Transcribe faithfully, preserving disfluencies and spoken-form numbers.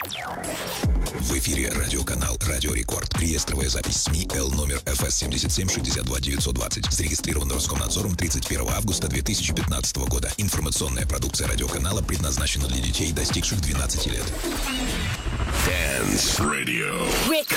В эфире радиоканал «Радио Рекорд». Реестровая запись СМИ Л номер эф эс семьдесят семь шестьдесят два девятьсот двадцать. Зарегистрирован Роскомнадзором тридцать первого августа две тысячи пятнадцатого года. Информационная продукция радиоканала предназначена для детей, достигших двенадцати лет. Dance Radio. Record.